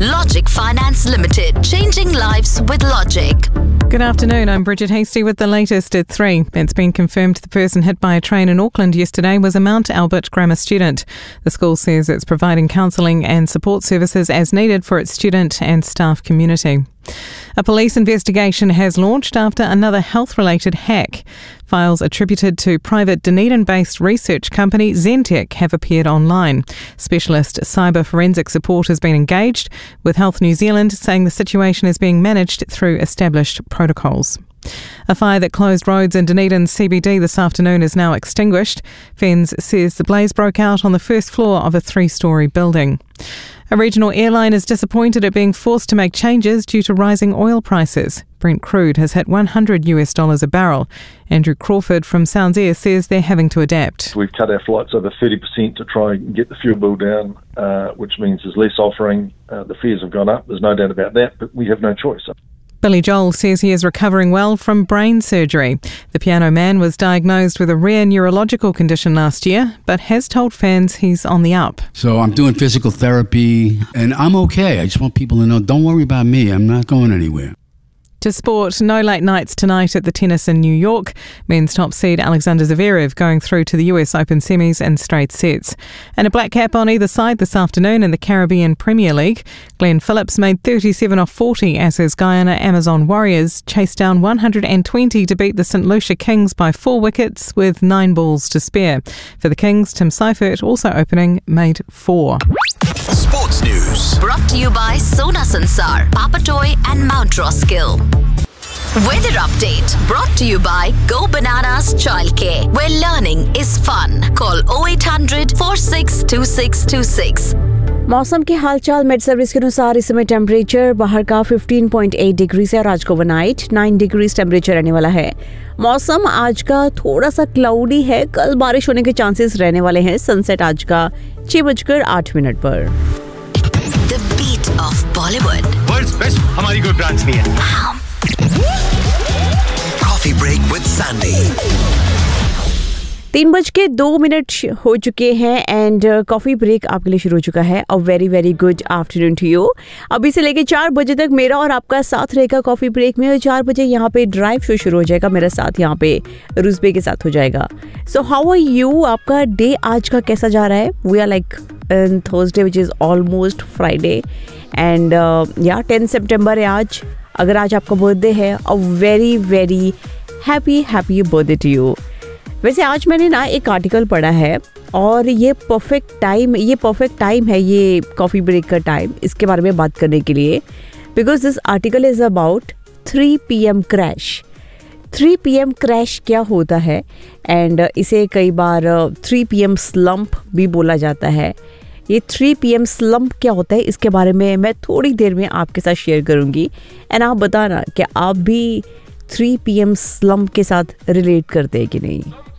Logic Finance Limited. Changing lives with logic. Good afternoon, I'm Bridget Hasty with the latest at 3. It's been confirmed the person hit by a train in Auckland yesterday was a Mount Albert Grammar student. The school says it's providing counselling and support services as needed for its student and staff community. A police investigation has launched after another health-related hack. Files attributed to private Dunedin-based research company Zentech have appeared online. Specialist cyber forensic support has been engaged, with Health New Zealand saying the situation is being managed through established protocols. A fire that closed roads in Dunedin's CBD this afternoon is now extinguished. FENZ says the blaze broke out on the first floor of a 3-storey building. A regional airline is disappointed at being forced to make changes due to rising oil prices. Brent crude has hit $100 a barrel. Andrew Crawford from Sounds Air says they're having to adapt. We've cut our flights over 30% to try and get the fuel bill down, which means there's less offering. The fares have gone up, there's no doubt about that, but we have no choice. Billy Joel says he is recovering well from brain surgery. The Piano Man was diagnosed with a rare neurological condition last year, but has told fans he's on the up. So I'm doing physical therapy and I'm okay. I just want people to know, don't worry about me. I'm not going anywhere. To sport, no late nights tonight at the tennis in New York. Men's top seed Alexander Zverev going through to the US Open semis and straight sets. And a black cap on either side this afternoon in the Caribbean Premier League. Glenn Phillips made 37 off 40 as his Guyana Amazon Warriors chased down 120 to beat the St Lucia Kings by 4 wickets with 9 balls to spare. For the Kings, Tim Seifert, also opening, made 4. Sports News. Brought to you by Sona Sansar, Papatoy and Mount Roskill. Weather update brought to you by Go Bananas Childcare, where learning is fun. Call 0800 462626. मौसम के हालचाल mid service के अनुसार इस समय temperature बाहर का 15.8 degree से और आज को ओवरनाइट 9 डिग्री टेम्परेचर रहने वाला है। मौसम आज का थोड़ा सा क्लाउडी है, कल बारिश होने के चांसेस रहने वाले हैं। सनसेट आज का 6:08 पर। The beat of Bollywood. World's best हमारी कोई ब्रांच नहीं है। Coffee break with Sandy. 3:02 हो चुके हैं एंड कॉफ़ी ब्रेक आपके लिए शुरू हो चुका है। A very very good afternoon to you. अभी से लेके 4 बजे तक मेरा और आपका साथ रहेगा कॉफ़ी ब्रेक में और 4 बजे यहाँ पे ड्राइव शो शुरू हो जाएगा। मेरा साथ यहाँ पे रुजबे के साथ हो जाएगा। So how are you? आपका डे आज का कैसा जा रहा है? We are like Thursday which is almost Friday and 10 सितंबर है आज। अगर आज आपका बर्थडे है, a very very happy birthday to you. वैसे आज मैंने ना एक आर्टिकल पढ़ा है और ये परफेक्ट टाइम है ये कॉफ़ी ब्रेक का टाइम इसके बारे में बात करने के लिए, because this article is about 3 PM crash. 3 PM crash क्या होता है एंड इसे कई बार 3 PM स्लम्प भी बोला जाता है। ये 3 PM स्लम्प क्या होता है इसके बारे में मैं थोड़ी देर में आपके साथ शेयर करूँगी एंड आप बताना कि आप भी 3 PM स्लम्प के साथ रिलेट करते हैं कि नहीं।